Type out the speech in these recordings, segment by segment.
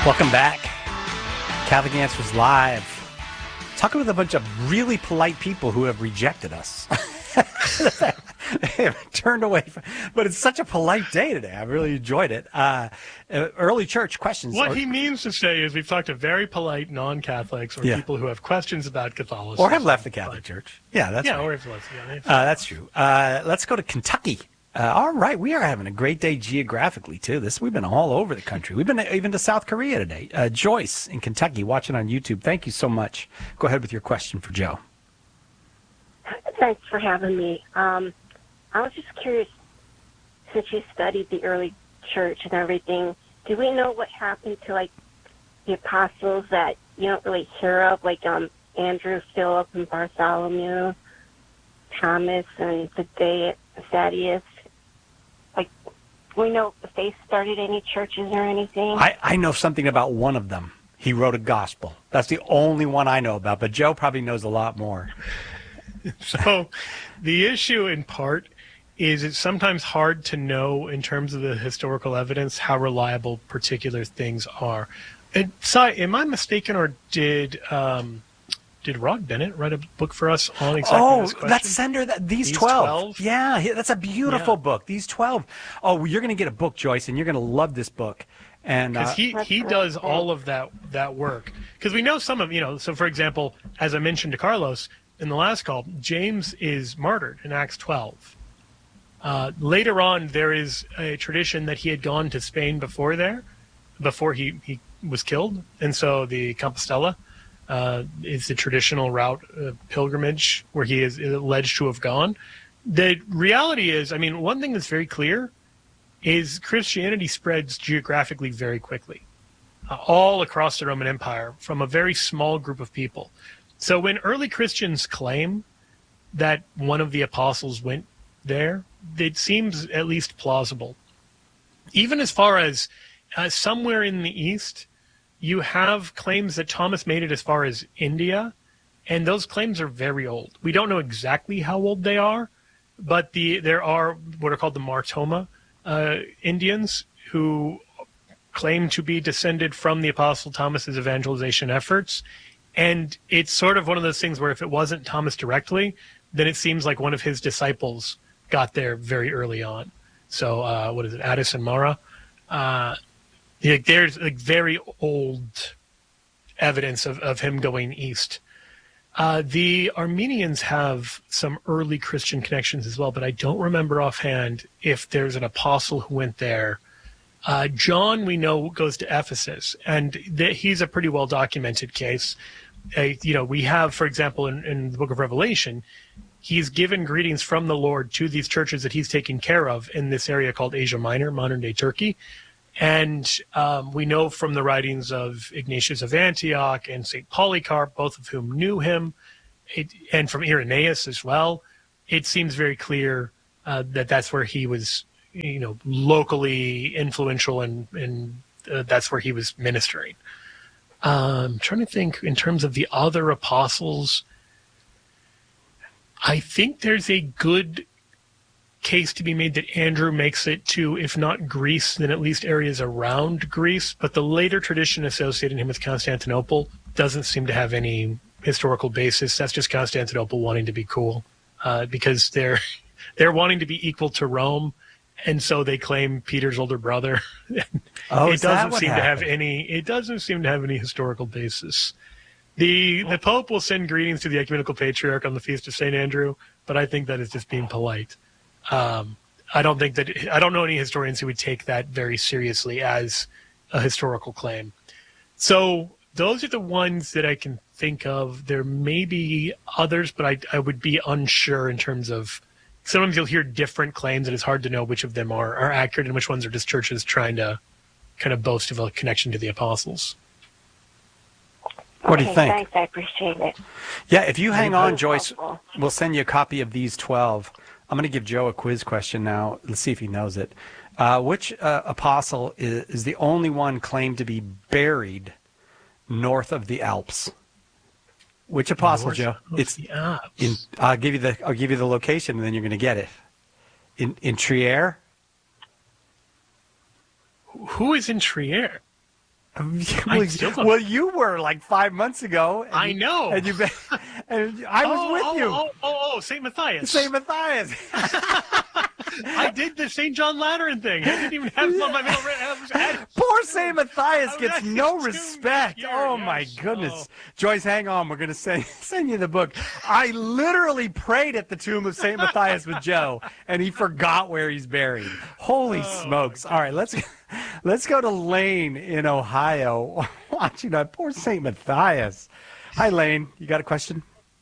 Welcome back. Catholic Answers Live. Talking with a bunch of really polite people who have rejected us. They have turned away from, but it's such a polite day today. I really enjoyed it. Early church questions. What he means to say is we've talked to very polite non-Catholics or people who have questions about Catholicism. Or have left the Catholic Church. Yeah, that's right. Or have left. Yeah, that's true. Let's go to Kentucky. All right, we are having a great day geographically, too. We've been all over the country. We've been even to South Korea today. Joyce in Kentucky watching on YouTube. Thank you so much. Go ahead with your question for Joe. Thanks for having me. I was just curious, since you studied the early church and everything, do we know what happened to, like, the apostles that you don't really hear of, like Andrew, Philip, and Bartholomew, Thomas, and Thaddeus? Like, do we know if they started any churches or anything? I know something about one of them. He wrote a gospel. That's the only one I know about, but Joe probably knows a lot more. So the issue in part is it's sometimes hard to know in terms of the historical evidence how reliable particular things are. Am I mistaken, or did Rod Bennett write a book for us on exactly this question? That's Sender. These 12. Yeah, that's a beautiful book. These 12. Oh, you're going to get a book, Joyce, and you're going to love this book. And because he does all of that work. Because we know some of, so for example, as I mentioned to Carlos in the last call, James is martyred in Acts 12. Later on, there is a tradition that he had gone to Spain before he was killed. And so the Compostela is the traditional route pilgrimage where he is alleged to have gone. The reality is, one thing that's very clear is Christianity spreads geographically very quickly, all across the Roman Empire from a very small group of people. So when early Christians claim that one of the apostles went there, it seems at least plausible. Even as far as somewhere in the East, you have claims that Thomas made it as far as India, and those claims are very old. We don't know exactly how old they are, but there are what are called the Mar-Thoma Indians who claim to be descended from the Apostle Thomas's evangelization efforts. And it's sort of one of those things where if it wasn't Thomas directly, then it seems like one of his disciples got there very early on. So what is it, Addis and Mara? There's very old evidence of him going east. The Armenians have some early Christian connections as well, but I don't remember offhand if there's an apostle who went there. John, we know, goes to Ephesus, and he's a pretty well-documented case. We have, for example, in the book of Revelation, he's given greetings from the Lord to these churches that he's taken care of in this area called Asia Minor, modern-day Turkey. And we know from the writings of Ignatius of Antioch and St. Polycarp, both of whom knew him, and from Irenaeus as well, it seems very clear that that's where he was, locally influential, and that's where he was ministering. I'm trying to think in terms of the other apostles. I think there's a good case to be made that Andrew makes it to, if not Greece, then at least areas around Greece. But the later tradition associating him with Constantinople doesn't seem to have any historical basis. That's just Constantinople wanting to be cool, because they're wanting to be equal to Rome, and so they claim Peter's older brother. It doesn't seem to have any historical basis. The Pope will send greetings to the Ecumenical Patriarch on the Feast of St. Andrew, but I think that is just being polite. I don't know any historians who would take that very seriously as a historical claim. So those are the ones that I can think of. There may be others, but I would be unsure in terms of, sometimes you'll hear different claims and it's hard to know which of them are accurate and which ones are just churches trying to kind of boast of a connection to the apostles. What do you think? Thanks, I appreciate it. Yeah, if you hang on, Joyce, we'll send you a copy of these 12. I'm going to give Joe a quiz question now. Let's see if he knows it. Which apostle is the only one claimed to be buried north of the Alps? Which apostle, Joe? It's the Alps. I'll give you the location, and then you're going to get it. In Trier. Who is in Trier? Well, you were like 5 months ago. I know. And I was with you. St. Matthias. St. Matthias. I did the St. John Lateran thing. I didn't even have my middle name. Poor St. Matthias gets no respect. Oh, my goodness. Oh. Joyce, hang on. We're going to send you the book. I literally prayed at the tomb of St. Matthias with Joe, and he forgot where he's buried. Holy smokes. All right, let's go to Lane in Ohio. Watching that poor St. Matthias. Hi, Lane. You got a question?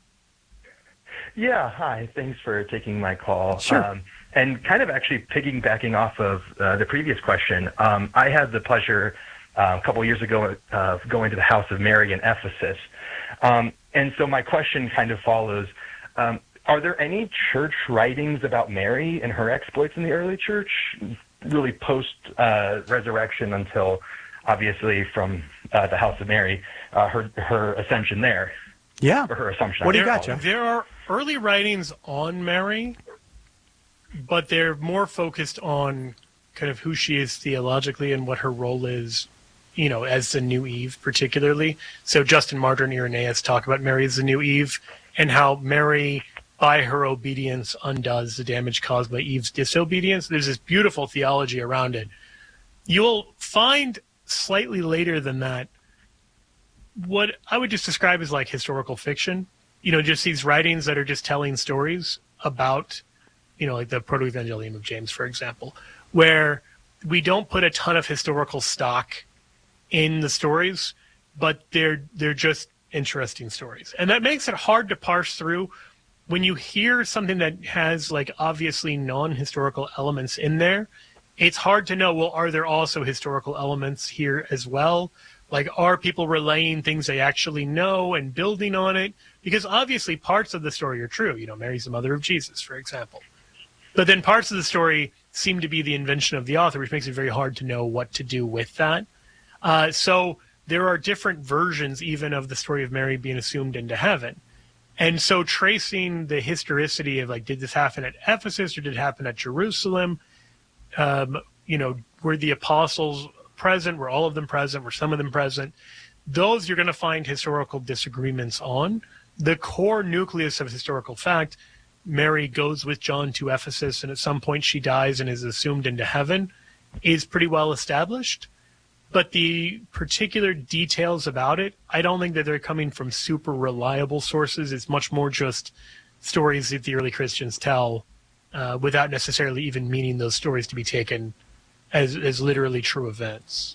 Yeah, hi. Thanks for taking my call. Sure. And kind of actually piggybacking off of the previous question, I had the pleasure a couple of years ago of going to the House of Mary in Ephesus. And so my question kind of follows, are there any church writings about Mary and her exploits in the early church, really post-resurrection until, obviously, from the House of Mary, her ascension there? Yeah. Or her assumption. What do you got, Joe? There are early writings on Mary, but they're more focused on kind of who she is theologically and what her role is, as the new Eve particularly. So Justin Martyr and Irenaeus talk about Mary as the new Eve and how Mary, by her obedience, undoes the damage caused by Eve's disobedience. There's this beautiful theology around it. You'll find slightly later than that what I would just describe as like historical fiction, just these writings that are just telling stories about, like the Proto-Evangelium of James, for example, where we don't put a ton of historical stock in the stories, but they're just interesting stories. And that makes it hard to parse through when you hear something that has like obviously non-historical elements in there. It's hard to know, well, are there also historical elements here as well? Like, are people relaying things they actually know and building on it? Because obviously parts of the story are true. Mary's the mother of Jesus, for example. But then parts of the story seem to be the invention of the author, which makes it very hard to know what to do with that. So there are different versions even of the story of Mary being assumed into heaven. And so tracing the historicity of, like, did this happen at Ephesus or did it happen at Jerusalem? Were the apostles present? Were all of them present? Were some of them present? Those you're going to find historical disagreements on. The core nucleus of historical fact, Mary goes with John to Ephesus, and at some point she dies and is assumed into heaven, is pretty well established. But the particular details about it, I don't think that they're coming from super reliable sources. It's much more just stories that the early Christians tell without necessarily even meaning those stories to be taken as literally true events.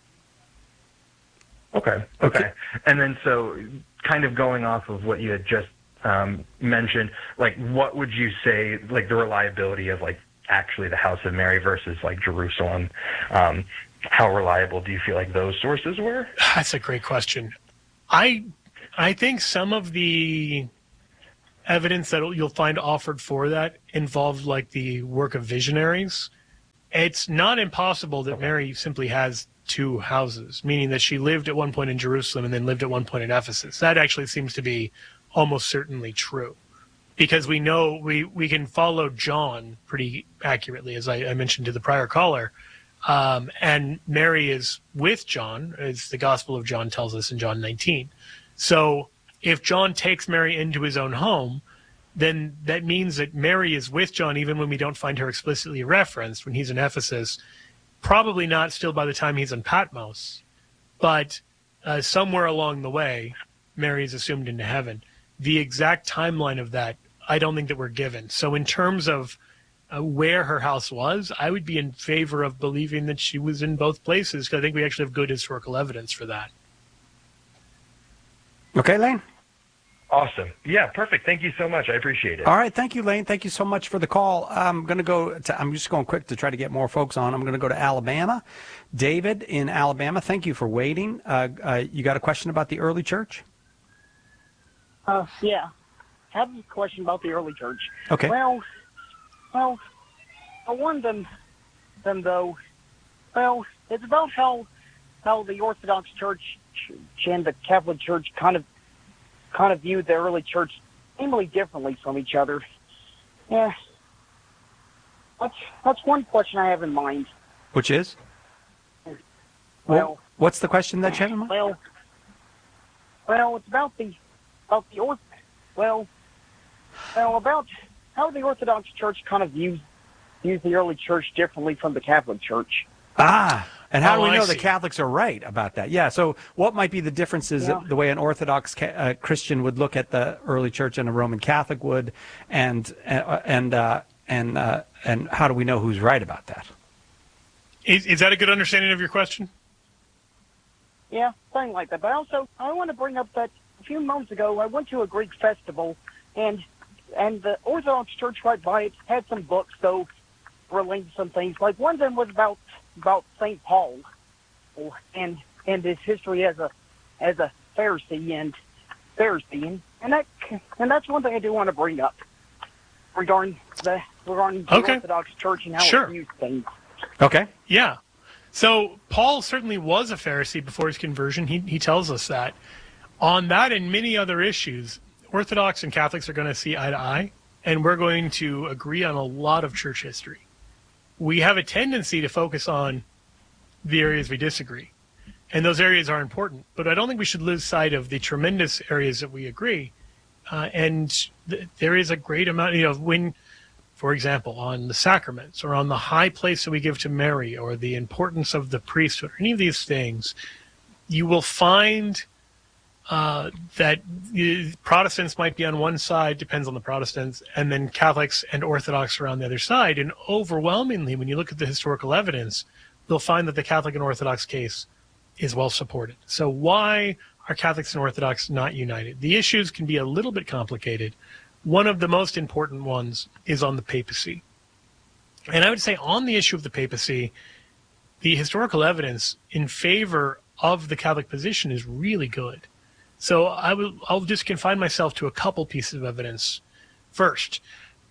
Okay. And then so kind of going off of what you had just mentioned, like, what would you say, like, the reliability of, like, actually the House of Mary versus, like, Jerusalem? How reliable do you feel like those sources were? That's a great question. I think some of the evidence that you'll find offered for that involved, like, the work of visionaries. It's not impossible that Mary simply has two houses, meaning that she lived at one point in Jerusalem and then lived at one point in Ephesus. That actually seems to be almost certainly true, because we know we can follow John pretty accurately, as I mentioned to the prior caller, and Mary is with John, as the Gospel of John tells us in John 19. So if John takes Mary into his own home, then that means that Mary is with John even when we don't find her explicitly referenced when he's in Ephesus. Probably not still by the time he's in Patmos, but somewhere along the way, Mary is assumed into heaven. The exact timeline of that, I don't think that we're given. So in terms of where her house was, I would be in favor of believing that she was in both places, because I think we actually have good historical evidence for that. Okay, Lane? Awesome. Yeah, perfect. Thank you so much. I appreciate it. All right. Thank you, Lane. Thank you so much for the call. I'm just going quick to try to get more folks on. I'm going to go to Alabama. David in Alabama, thank you for waiting. You got a question about the early church? Yeah. I have a question about the early church. Okay. Well, I want them though. Well, it's about how the Orthodox Church and the Catholic Church kind of viewed the early church seemingly differently from each other. Yeah, that's one question I have in mind. Which is? Well, What's the question that you have in mind? Well, it's about how the Orthodox Church kind of views the early church differently from the Catholic Church. And how do we know the see. Catholics are right about that? Yeah, so what might be the differences the way an Orthodox Christian would look at the early church and a Roman Catholic would, and how do we know who's right about that? Is that a good understanding of your question? Yeah, something like that. But also, I want to bring up that a few months ago, I went to a Greek festival, and the Orthodox Church right by it had some books, so relating to some things. Like one of them was about St. Paul and his history as a Pharisee and that's one thing I do want to bring up regarding the Orthodox Church and how it views things. Okay. Yeah. So Paul certainly was a Pharisee before his conversion. He tells us that. On that and many other issues, Orthodox and Catholics are going to see eye to eye, and we're going to agree on a lot of church history. We have a tendency to focus on the areas we disagree, and those areas are important, but I don't think we should lose sight of the tremendous areas that we agree. There is a great amount, when, for example, on the sacraments or on the high place that we give to Mary or the importance of the priesthood, or any of these things, you will find that Protestants might be on one side, depends on the Protestants, and then Catholics and Orthodox are on the other side. And overwhelmingly, when you look at the historical evidence, you'll find that the Catholic and Orthodox case is well supported. So why are Catholics and Orthodox not united? The issues can be a little bit complicated. One of the most important ones is on the papacy. And I would say on the issue of the papacy, the historical evidence in favor of the Catholic position is really good. So I'll just confine myself to a couple pieces of evidence. First,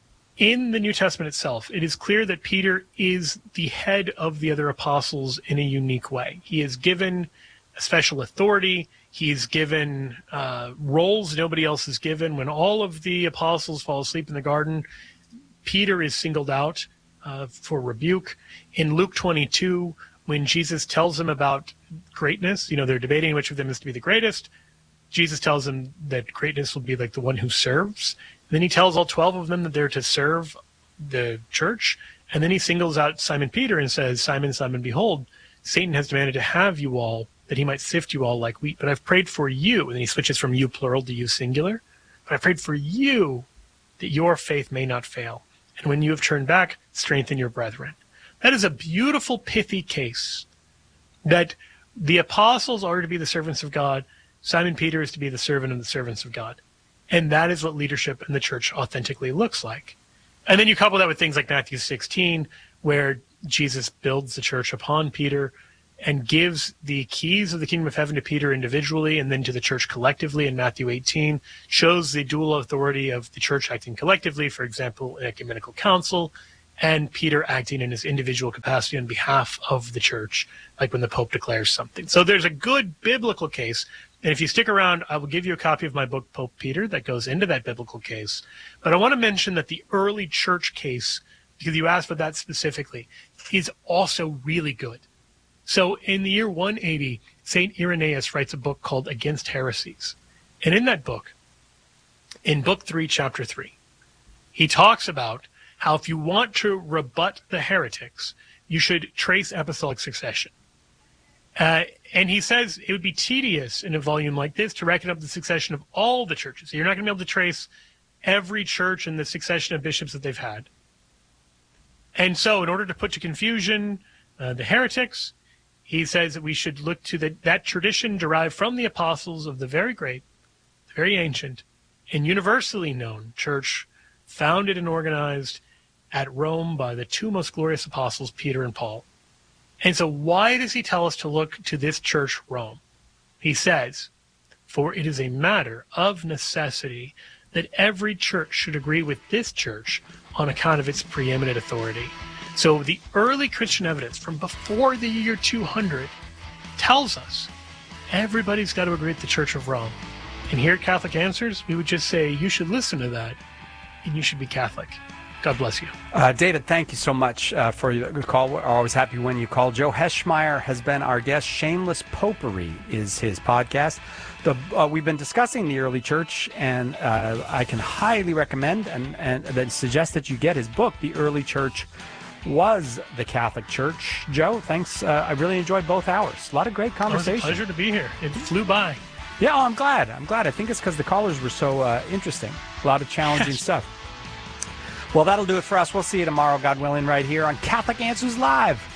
in the New Testament itself, it is clear that Peter is the head of the other apostles in a unique way. He is given a special authority. He is given roles nobody else is given. When all of the apostles fall asleep in the garden, Peter is singled out for rebuke. In Luke 22, when Jesus tells them about greatness, they're debating which of them is to be the greatest. Jesus tells them that greatness will be like the one who serves. And then he tells all 12 of them that they're to serve the church. And then he singles out Simon Peter and says, Simon, Simon, behold, Satan has demanded to have you all, that he might sift you all like wheat. But I've prayed for you. And then he switches from you plural to you singular. But I prayed for you that your faith may not fail. And when you have turned back, strengthen your brethren. That is a beautiful, pithy case that the apostles are to be the servants of God. Simon Peter is to be the servant of the servants of God. And that is what leadership in the church authentically looks like. And then you couple that with things like Matthew 16, where Jesus builds the church upon Peter and gives the keys of the kingdom of heaven to Peter individually and then to the church collectively in Matthew 18, shows the dual authority of the church acting collectively, for example, an ecumenical council, and Peter acting in his individual capacity on behalf of the church, like when the Pope declares something. So there's a good biblical case. And if you stick around, I will give you a copy of my book, Pope Peter, that goes into that biblical case. But I want to mention that the early church case, because you asked for that specifically, is also really good. So in the year 180, St. Irenaeus writes a book called Against Heresies. And in that book, in Book 3, Chapter 3, he talks about how if you want to rebut the heretics, you should trace apostolic succession. And he says it would be tedious in a volume like this to reckon up the succession of all the churches. So you're not going to be able to trace every church and the succession of bishops that they've had. And so in order to put to confusion the heretics, he says that we should look to that tradition derived from the apostles of the very great, the very ancient, and universally known church founded and organized at Rome by the two most glorious apostles, Peter and Paul. And so why does he tell us to look to this church, Rome? He says, for it is a matter of necessity that every church should agree with this church on account of its preeminent authority. So the early Christian evidence from before the year 200 tells us everybody's got to agree with the Church of Rome. And here at Catholic Answers, we would just say you should listen to that and you should be Catholic. God bless you. David, thank you so much for your call. We're always happy when you call. Joe Heschmeyer has been our guest. Shameless Popery is his podcast. We've been discussing the early church, and I can highly recommend and suggest that you get his book, The Early Church Was the Catholic Church. Joe, thanks. I really enjoyed both hours. A lot of great conversation. It was a pleasure to be here. It flew by. Yeah, I'm glad. I think it's because the callers were so interesting. A lot of challenging stuff. Well, that'll do it for us. We'll see you tomorrow, God willing, right here on Catholic Answers Live.